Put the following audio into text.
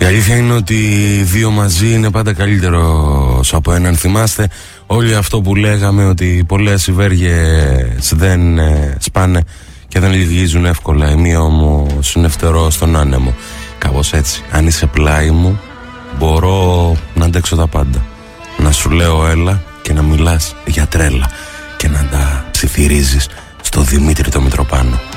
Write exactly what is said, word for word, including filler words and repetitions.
αλήθεια είναι ότι δύο μαζί είναι πάντα καλύτερο από έναν. Θυμάστε όλοι αυτό που λέγαμε, ότι πολλές ιβέργες δεν ε, σπάνε και δεν λυγίζουν εύκολα. Η μία όμως είναι φτερό στον άνεμο. Κάπως έτσι. Αν είσαι πλάι μου, μπορώ να αντέξω τα πάντα. Να σου λέω έλα και να μιλάς για τρέλα και να τα ψιθυρίζεις στο Δημήτρη το Μητροπάνο.